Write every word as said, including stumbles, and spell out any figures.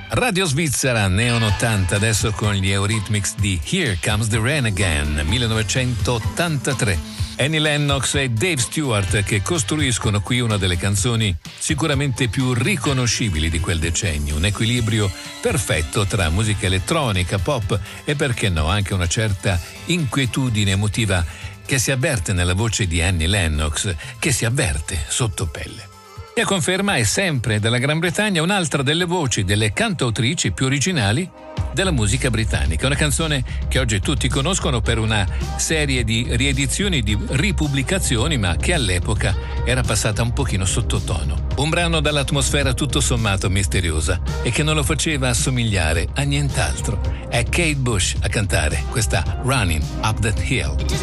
Radio Svizzera, Neon ottanta, adesso con gli Eurythmics di Here Comes the Rain Again, millenovecentottantatré. Annie Lennox e Dave Stewart che costruiscono qui una delle canzoni sicuramente più riconoscibili di quel decennio, un equilibrio perfetto tra musica elettronica, pop e perché no anche una certa inquietudine emotiva che si avverte nella voce di Annie Lennox, che si avverte sotto pelle. E a conferma è sempre dalla Gran Bretagna un'altra delle voci delle cantautrici più originali della musica britannica. Una canzone che oggi tutti conoscono per una serie di riedizioni, di ripubblicazioni, ma che all'epoca era passata un pochino sottotono. Un brano dall'atmosfera tutto sommato misteriosa e che non lo faceva assomigliare a nient'altro. È Kate Bush a cantare questa Running Up That Hill.